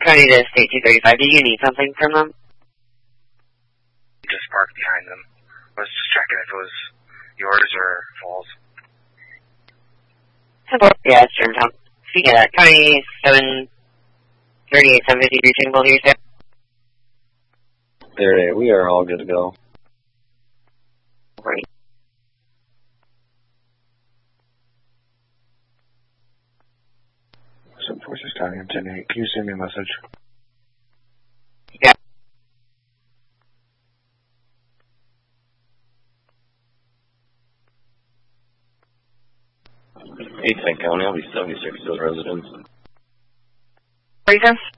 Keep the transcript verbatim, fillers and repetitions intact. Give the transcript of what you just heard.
County to State two thirty-five. Do you need something from them? Just parked behind them. I was just checking if it was yours or Falls. Yeah, it's Germantown. Speaking of that, County seven thirty-eight, seven fifty, reaching both of your steps. There, we are all good to go. Great. Some Forces County, I'm ten eight. Can you send me a message? Yeah. Hey, Tank County, I'll be seventy-six to the residents. What are you saying?